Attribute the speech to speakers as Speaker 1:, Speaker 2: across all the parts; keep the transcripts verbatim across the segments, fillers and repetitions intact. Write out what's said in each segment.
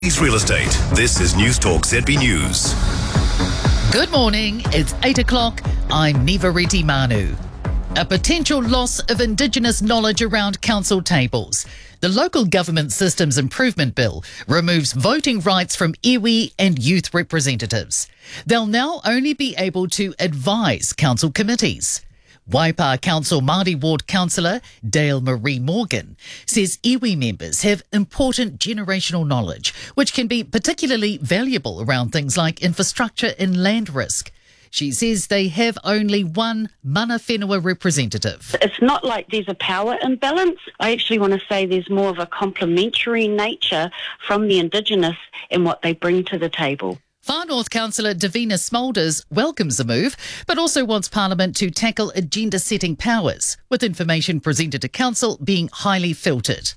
Speaker 1: Real Estate. This is News Talk Z B News.
Speaker 2: Good morning, it's eight o'clock. I'm Niva Reti Manu. A potential loss of Indigenous knowledge around council tables. The Local Government Systems Improvement Bill removes voting rights from iwi and youth representatives. They'll now only be able to advise council committees. Waipa Council Māori Ward Councillor Dale Marie Morgan says iwi members have important generational knowledge, which can be particularly valuable around things like infrastructure and land risk. She says they have only one mana whenua representative.
Speaker 3: It's not like there's a power imbalance. I actually want to say there's more of a complementary nature from the Indigenous and what they bring to the table.
Speaker 2: Far North Councillor Davina Smulders welcomes the move, but also wants Parliament to tackle agenda-setting powers, with information presented to Council being highly filtered.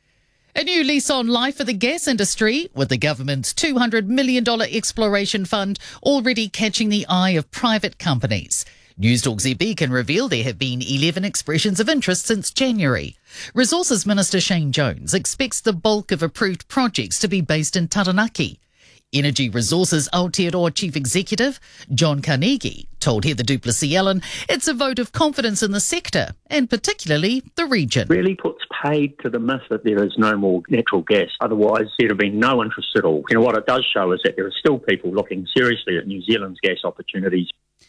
Speaker 2: A new lease on life for the gas industry, with the government's two hundred million dollars exploration fund already catching the eye of private companies. Newstalk Z B can reveal there have been eleven expressions of interest since January. Resources Minister Shane Jones expects the bulk of approved projects to be based in Taranaki. Energy Resources Aotearoa Chief Executive John Carnegie told Heather du Plessis-Allen it's a vote of confidence in the sector and particularly the region.
Speaker 4: Really puts paid to the myth that there is no more natural gas. Otherwise, there'd have been no interest at all. You know, what it does show is that there are still people looking seriously at New Zealand's gas opportunities.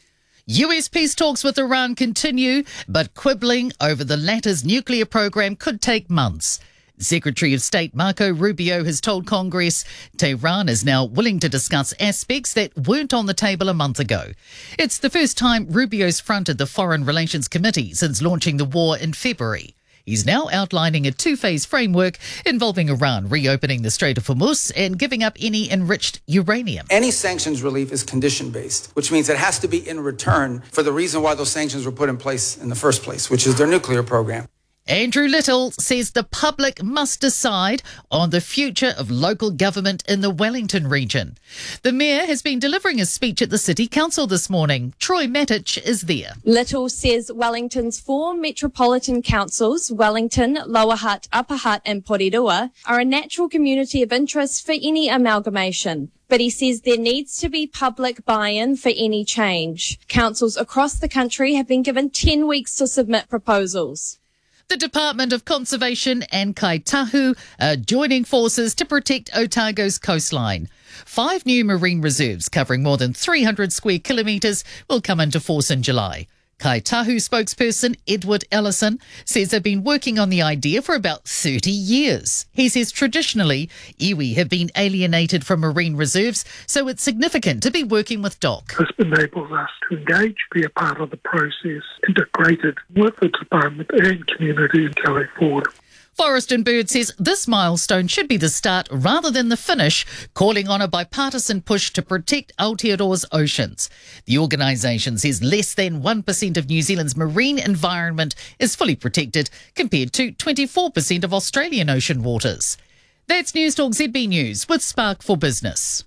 Speaker 2: U S peace talks with Iran continue, but quibbling over the latter's nuclear program could take months. Secretary of State Marco Rubio has told Congress Tehran is now willing to discuss aspects that weren't on the table a month ago. It's the first time Rubio's fronted the Foreign Relations Committee since launching the war in February. He's now outlining a two-phase framework involving Iran reopening the Strait of Hormuz and giving up any enriched uranium.
Speaker 5: Any sanctions relief is condition-based, which means it has to be in return for the reason why those sanctions were put in place in the first place, which is their nuclear program.
Speaker 2: Andrew Little says the public must decide on the future of local government in the Wellington region. The Mayor has been delivering a speech at the City Council this morning. Troy Matic is there.
Speaker 6: Little says Wellington's four metropolitan councils, Wellington, Lower Hutt, Upper Hutt and Porirua, are a natural community of interest for any amalgamation. But he says there needs to be public buy-in for any change. Councils across the country have been given ten weeks to submit proposals.
Speaker 2: The Department of Conservation and Kaitahu are joining forces to protect Otago's coastline. Five new marine reserves covering more than three hundred square kilometres will come into force in July. Kaitahu spokesperson Edward Ellison says they've been working on the idea for about thirty years. He says traditionally, iwi have been alienated from marine reserves, so it's significant to be working with D O C.
Speaker 7: This enables us to engage, be a part of the process, integrated with the department and community in going forward.
Speaker 2: Forest and Bird says this milestone should be the start rather than the finish, calling on a bipartisan push to protect Aotearoa's oceans. The organisation says less than one percent of New Zealand's marine environment is fully protected, compared to twenty-four percent of Australian ocean waters. That's Newstalk Z B News with Spark for Business.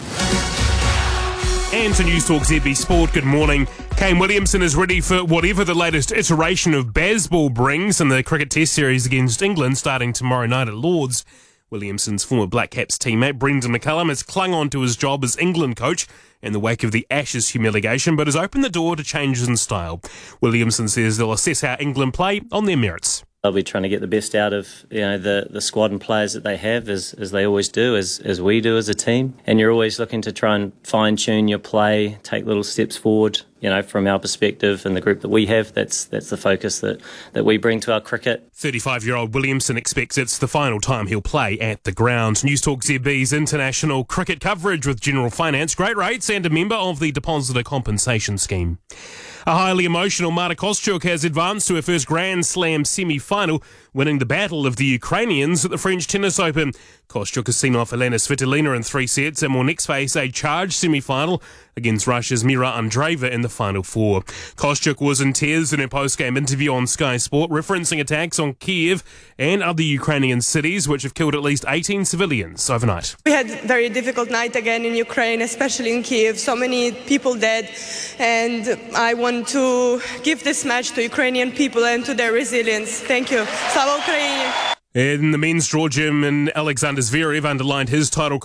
Speaker 8: And to Newstalk Z B Sport, good morning. Kane Williamson is ready for whatever the latest iteration of Bazball brings in the cricket test series against England starting tomorrow night at Lords. Williamson's former Black Caps teammate Brendan McCullum has clung on to his job as England coach in the wake of the Ashes humiliation, but has opened the door to changes in style. Williamson says they'll assess how England play on their merits.
Speaker 9: They'll be trying to get the best out of you know the, the squad and players that they have, as as they always do, as as we do as a team. And you're always looking to try and fine-tune your play, take little steps forward. You know, from our perspective and the group that we have, that's that's the focus that, that we bring to our cricket.
Speaker 8: thirty-five-year-old Williamson expects it's the final time he'll play at the ground. Newstalk Z B's international cricket coverage with General Finance, great rates and a member of the Depositor Compensation Scheme. A highly emotional Marta Kostyuk has advanced to her first Grand Slam semi-final, winning the battle of the Ukrainians at the French Tennis Open. Kostyuk has seen off Elena Svitolina in three sets and will next face a charged semi-final against Russia's Mira Andreeva in the final four. Kostyuk was in tears in her post-game interview on Sky Sport, referencing attacks on Kiev and other Ukrainian cities, which have killed at least eighteen civilians overnight.
Speaker 10: We had a very difficult night again in Ukraine, especially in Kiev. So many people dead, and I want to give this match to Ukrainian people and to their resilience. Thank you. Slava Ukraini!
Speaker 8: In the men's draw, gym, and Alexander Zverev underlined his title